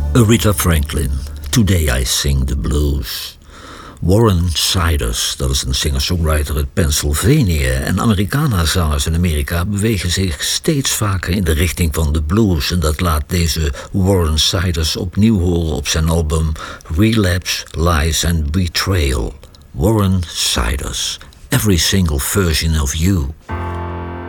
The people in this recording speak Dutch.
Aretha Franklin, Today I Sing the Blues. Warren Siders, dat is een singer-songwriter uit Pennsylvanië. En Americana-zangers in Amerika bewegen zich steeds vaker in de richting van de blues. En dat laat deze Warren Siders opnieuw horen op zijn album Relapse, Lies and Betrayal. Warren Siders, Every Single Version of You.